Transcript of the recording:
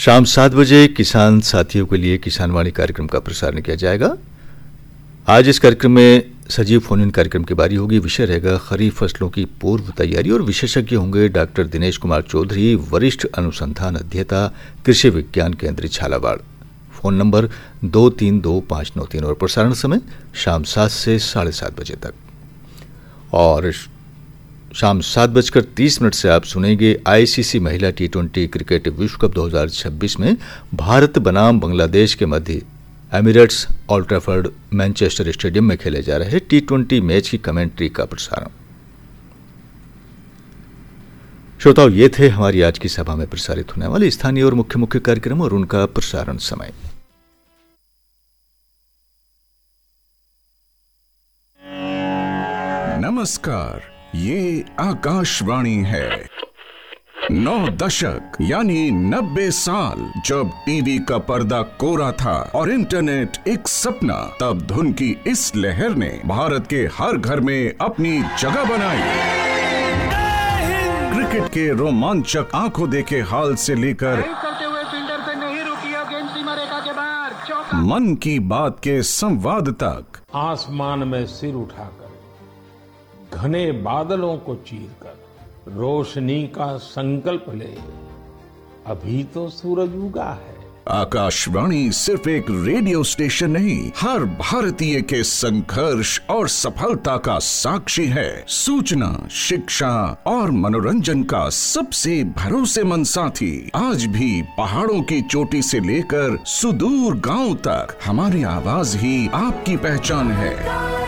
शाम 7 बजे किसान साथियों के लिए किसान वाणी कार्यक्रम का प्रसारण किया जाएगा। आज इस कार्यक्रम में सजीव फोन इन कार्यक्रम की बारी होगी। विषय रहेगा खरीफ फसलों की पूर्व तैयारी और विशेषज्ञ होंगे डॉक्टर दिनेश कुमार चौधरी, वरिष्ठ अनुसंधान अध्येता, कृषि विज्ञान केंद्र झालावाड़। फोन नंबर 232593 और प्रसारण समय शाम 7 से 7:30 बजे तक। और शाम 7:30 से आप सुनेंगे आईसीसी महिला T20 क्रिकेट विश्व कप 2026 में भारत बनाम बांग्लादेश के मध्य Emirates old Trafford Manchester stadium में खेले जा रहे T20 मैच की कमेंट्री का प्रसारण। श्रोताओं, ये थे हमारी आज की सभा में प्रसारित होने वाले स्थानीय और मुख्य कार्यक्रम और उनका प्रसारण समय। नमस्कार, ये आकाशवाणी है। 9 दशक यानी 90 साल जब टीवी का पर्दा कोरा था और इंटरनेट एक सपना, तब धुन की इस लहर ने भारत के हर घर में अपनी जगह बनाई। क्रिकेट के रोमांचक आंखों देखे हाल से लेकर मन की बात के संवाद तक, आसमान में सिर उठाकर घने बादलों को चीरकर रोशनी का संकल्प ले, अभी तो सूरज उगा है। आकाशवाणी सिर्फ एक रेडियो स्टेशन नहीं, हर भारतीय के संघर्ष और सफलता का साक्षी है। सूचना, शिक्षा और मनोरंजन का सबसे भरोसेमंद साथी। आज भी पहाड़ों की चोटी से लेकर सुदूर गांव तक हमारी आवाज ही आपकी पहचान है।